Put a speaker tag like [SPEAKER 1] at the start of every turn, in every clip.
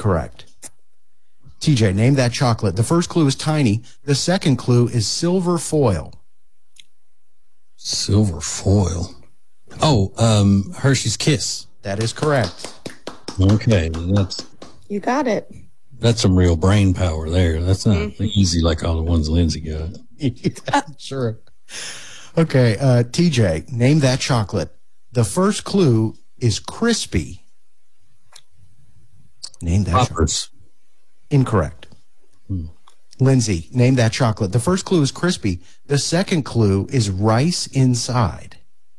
[SPEAKER 1] Incorrect. TJ, name that chocolate. The first clue is tiny. The second clue is silver foil.
[SPEAKER 2] Silver foil. Oh, Hershey's Kiss.
[SPEAKER 1] That is correct.
[SPEAKER 2] Okay,
[SPEAKER 3] You got it.
[SPEAKER 2] that's some real brain power there. That's not easy like all the ones Lindsay got.
[SPEAKER 1] Sure. Okay, TJ, name that chocolate. The first clue is crispy. Name that
[SPEAKER 2] Poppers.
[SPEAKER 1] Incorrect. Lindsay, name that chocolate. The first clue is crispy. The second clue is rice inside.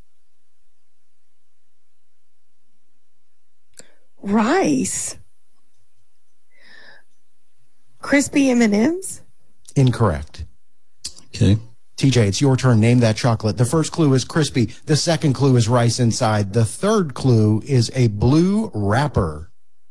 [SPEAKER 3] Rice. Crispy M&Ms?
[SPEAKER 1] Incorrect.
[SPEAKER 2] Okay.
[SPEAKER 1] TJ, it's your turn. Name that chocolate. The first clue is crispy. The second clue is rice inside. The third clue is a blue wrapper.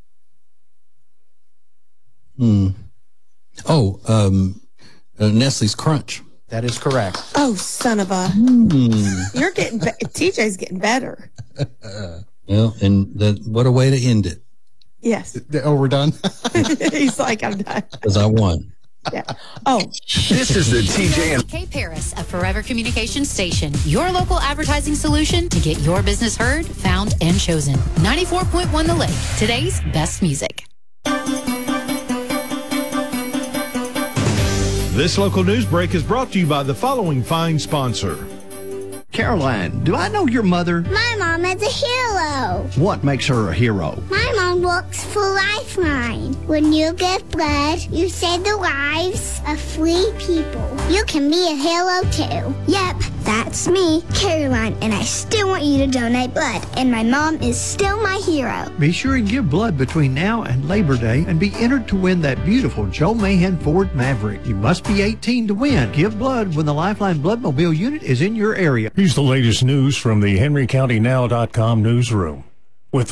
[SPEAKER 2] Nestle's Crunch.
[SPEAKER 1] That is correct.
[SPEAKER 3] Oh, son of a. You're getting, TJ's getting better.
[SPEAKER 2] Well, and what a way to end it.
[SPEAKER 3] Yes.
[SPEAKER 1] Oh, we're done?
[SPEAKER 3] He's like, I'm done.
[SPEAKER 2] Because I won.
[SPEAKER 3] Yeah. Oh.
[SPEAKER 4] This is the TJ and
[SPEAKER 5] K Paris, a Forever Communications station. Your local advertising solution to get your business heard, found, and chosen. 94.1 The Lake. Today's best music.
[SPEAKER 6] This local news break is brought to you by the following fine sponsor.
[SPEAKER 7] Caroline, do I know your mother?
[SPEAKER 8] My mom is a hero.
[SPEAKER 7] What makes her a hero?
[SPEAKER 8] My mom works for Lifeline. When you give blood, you save the lives of 3 people. You can be a hero too. Yep, that's me, Caroline, and I still want you to donate blood. And my mom is still my hero.
[SPEAKER 7] Be sure and give blood between now and Labor Day and be entered to win that beautiful Joe Mahan Ford Maverick. You must be 18 to win. Give blood when the Lifeline Bloodmobile unit is in your area.
[SPEAKER 9] Here's the latest news from the HenryCountyNow.com newsroom. With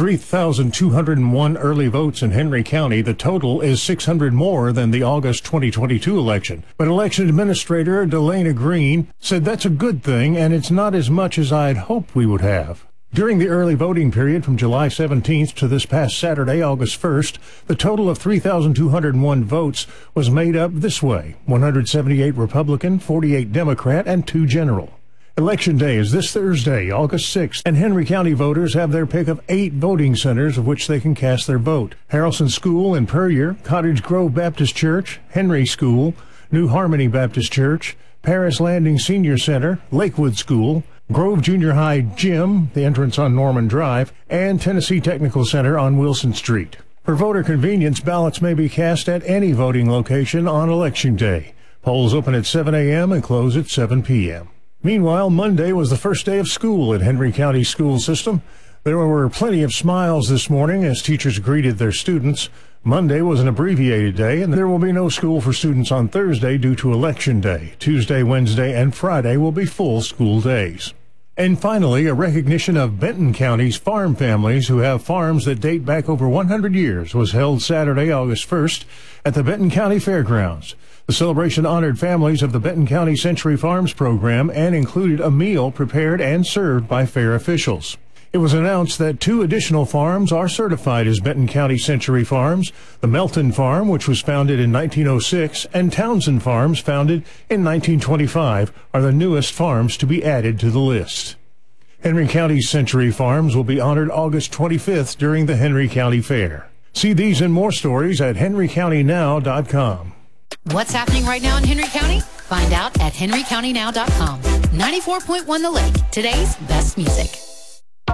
[SPEAKER 9] 3,201 early votes in Henry County, the total is 600 more than the August 2022 election. But election administrator Delana Green said that's a good thing, and it's not as much as I'd hoped we would have. During the early voting period from July 17th to this past Saturday, August 1st, the total of 3,201 votes was made up this way: 178 Republican, 48 Democrat, and 2 general. Election Day is this Thursday, August 6th, and Henry County voters have their pick of 8 voting centers of which they can cast their vote. Harrelson School in Puryear, Cottage Grove Baptist Church, Henry School, New Harmony Baptist Church, Paris Landing Senior Center, Lakewood School, Grove Junior High Gym, the entrance on Norman Drive, and Tennessee Technical Center on Wilson Street. For voter convenience, ballots may be cast at any voting location on Election Day. Polls open at 7 a.m. and close at 7 p.m. Meanwhile, Monday was the first day of school at Henry County School System. There were plenty of smiles this morning as teachers greeted their students. Monday was an abbreviated day, and there will be no school for students on Thursday due to Election Day. Tuesday, Wednesday, and Friday will be full school days. And finally, a recognition of Benton County's farm families who have farms that date back over 100 years was held Saturday, August 1st at the Benton County Fairgrounds. The celebration honored families of the Benton County Century Farms program and included a meal prepared and served by fair officials. It was announced that 2 additional farms are certified as Benton County Century Farms: the Melton Farm, which was founded in 1906, and Townsend Farms, founded in 1925, are the newest farms to be added to the list. Henry County Century Farms will be honored August 25th during the Henry County Fair. See these and more stories at HenryCountyNow.com.
[SPEAKER 5] What's happening right now in Henry County? Find out at HenryCountyNow.com. 94.1 The Lake. Today's best music.